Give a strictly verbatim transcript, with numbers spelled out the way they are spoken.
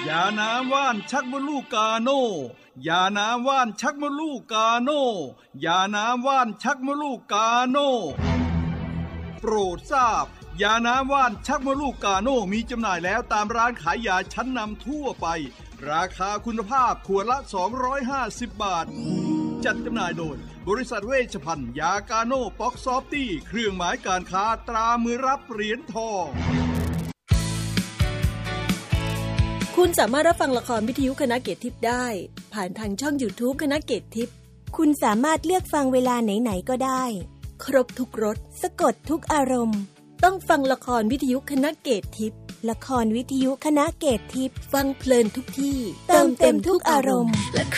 ยาน้ำว่านชักมดลูกกาโน่ยาน้ำว่านชักมดลูกกาโน่ยาน้ำว่านชักมดลูกกาโน่โปรดทราบยาน้ำว่านชักมดลูกกาโน่มีจำหน่ายแล้วตามร้านขายยาชั้นนำทั่วไปราคาคุณภาพขวดละสองร้อยห้าสิบบาทจัดจำหน่ายโดยบริษัทเวชภัณฑ์ยากาโน่ป๊อกซอฟตี้เครื่องหมายการค้าตรามือรับเหรียญทองคุณสามารถรับฟังละครวิทยุคณะเกตทิพย์ได้ผ่านทางช่อง YouTube คณะเกตทิพย์คุณสามารถเลือกฟังเวลาไหนๆก็ได้ครบทุกรสสะกดทุกอารมณ์ต้องฟังละครวิทยุคณะเกตทิพย์ละครวิทยุคณะเกตทิพย์ฟังเพลินทุกที่เติมเต็มทุกอารมณ์และใค